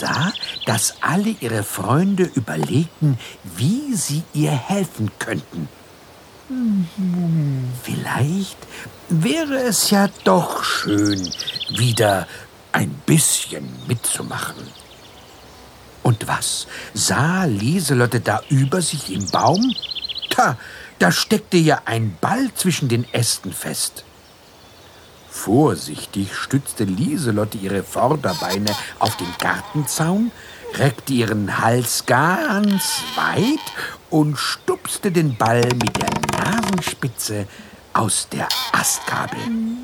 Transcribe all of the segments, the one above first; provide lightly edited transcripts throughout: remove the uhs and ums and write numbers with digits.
sah, dass alle ihre Freunde überlegten, wie sie ihr helfen könnten. Vielleicht wäre es ja doch schön, wieder ein bisschen mitzumachen. Und was sah Lieselotte da über sich im Baum? Da steckte ja ein Ball zwischen den Ästen fest. Vorsichtig stützte Lieselotte ihre Vorderbeine auf den Gartenzaun, reckte ihren Hals ganz weit und stupste den Ball mit der Nasenspitze aus der Astgabel.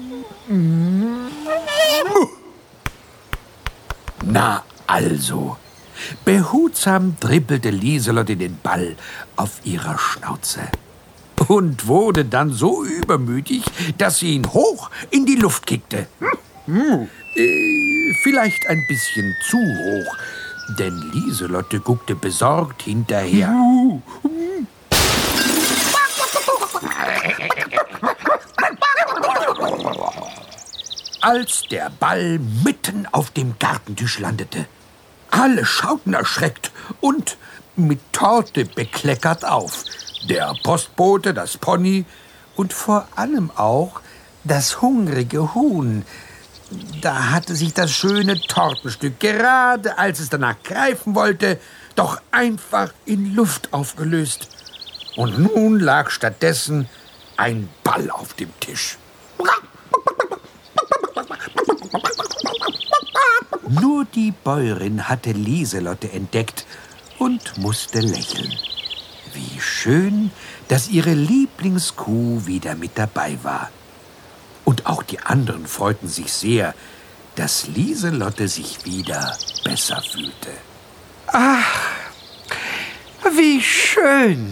Na also, behutsam trippelte Lieselotte den Ball auf ihrer Schnauze und wurde dann so übermütig, dass sie ihn hoch in die Luft kickte. Vielleicht ein bisschen zu hoch, denn Lieselotte guckte besorgt hinterher. Als der Ball mitten auf dem Gartentisch landete. Alle schauten erschreckt und mit Torte bekleckert auf. Der Postbote, das Pony und vor allem auch das hungrige Huhn. Da hatte sich das schöne Tortenstück, gerade als es danach greifen wollte, doch einfach in Luft aufgelöst. Und nun lag stattdessen ein Ball auf dem Tisch. Nur die Bäuerin hatte Lieselotte entdeckt und musste lächeln. Wie schön, dass ihre Lieblingskuh wieder mit dabei war. Und auch die anderen freuten sich sehr, dass Lieselotte sich wieder besser fühlte. Ach, wie schön!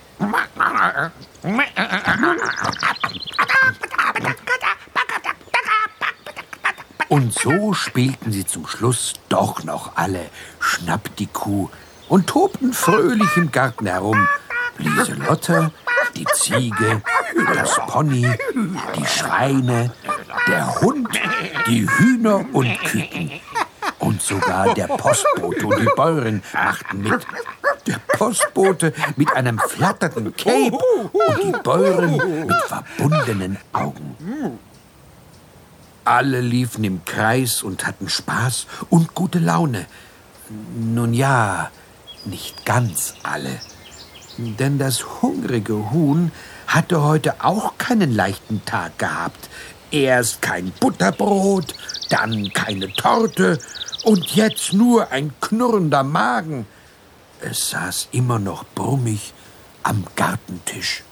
Und so spielten sie zum Schluss doch noch alle Schnapp die Kuh und tobten fröhlich im Garten herum. Lieselotte, die Ziege, das Pony, die Schweine, der Hund, die Hühner und Küken. Und sogar der Postbote und die Bäuerin machten mit. Der Postbote mit einem flatternden Cape und die Bäuerin mit verbundenen Augen. Alle liefen im Kreis und hatten Spaß und gute Laune. Nun ja, nicht ganz alle. Denn das hungrige Huhn hatte heute auch keinen leichten Tag gehabt. Erst kein Butterbrot, dann keine Torte und jetzt nur ein knurrender Magen. Es saß immer noch brummig am Gartentisch.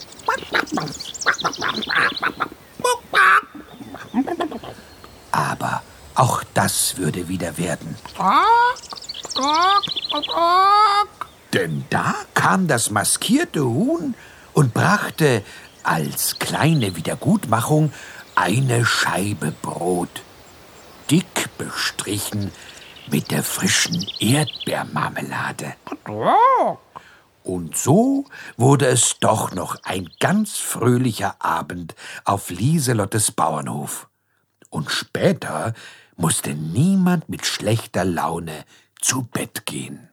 Aber auch das würde wieder werden. Denn da kam das maskierte Huhn und brachte als kleine Wiedergutmachung eine Scheibe Brot, dick bestrichen mit der frischen Erdbeermarmelade. Und so wurde es doch noch ein ganz fröhlicher Abend auf Lieselottes Bauernhof. Und später musste niemand mit schlechter Laune zu Bett gehen.